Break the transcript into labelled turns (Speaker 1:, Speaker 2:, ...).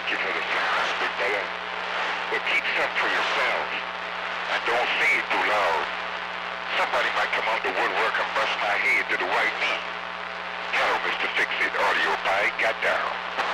Speaker 1: you for the flowers, big brother. But keep some for yourselves. And don't say it too loud. Somebody might come out the woodwork and bust my head to the white meat. Hello, Mr. Fix-It, audio pie, got down.